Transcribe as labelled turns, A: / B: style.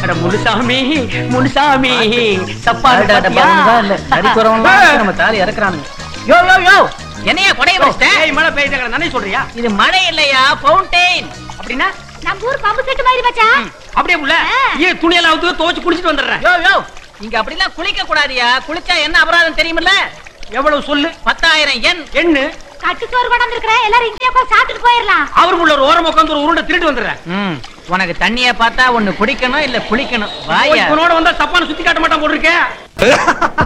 A: முனுசாமி முனுசாமி சப்பாடு
B: நம்ம தாலி இறக்குறானுங்க.
C: யோ யோ யோ என்னையா கொடைய வச்சிட்டேன்?
A: மழை பெய்யுது நானே சொல்றியா?
C: இது மழை இல்லையா, ஃபவுண்டைன்.
A: அப்படின்னா
D: நம்ம ஊர் பம்பு செட்டு மாதிரி மச்சான்.
A: அப்படியே புள்ள ஏன் துணியெல்லாம் அவுத்து துவைச்சு குளிச்சிட்டு வந்துடுறேன்.
C: யோ யோ இங்க அப்படிலாம் குளிக்க கூடாதியா. குளிச்சா என்ன அபராதம் தெரியுமில்ல?
A: எவ்வளவு சொல்லு?
C: 10,000 yen.
A: எண்ணு.
D: கட்டு சோறு கொண்டு வந்திருக்கிறேன், எல்லாரும் இங்கே போய் சாப்பிட்டுட்டு போயிடலாம்.
A: அவருக்குள்ள ஒரு ஓரம் உட்காந்து ஒரு உருண்டை திருட்டு வந்துடுறேன்.
C: உனக்கு தண்ணிய பார்த்தா ஒண்ணு குடிக்கணும் இல்ல குளிக்கணும். வாயா
A: உன்னோட வந்தா தப்பான சுத்தி காட்ட மாட்டான் போட்டிருக்கேன்.